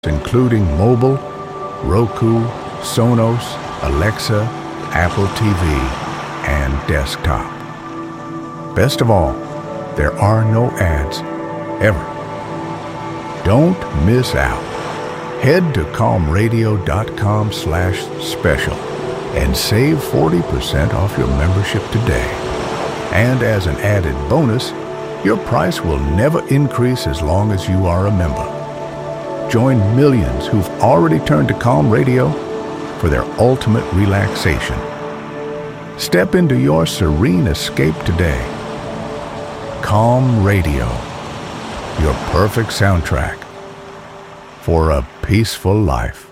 including mobile, Roku, Sonos, Alexa, Apple TV, and desktop. Best of all, there are no ads, ever. Don't miss out. Head to calmradio.com/special and save 40% off your membership today. And as an added bonus, your price will never increase as long as you are a member. Join millions who've already turned to Calm Radio for their ultimate relaxation. Step into your serene escape today. Calm Radio, your perfect soundtrack for a peaceful life.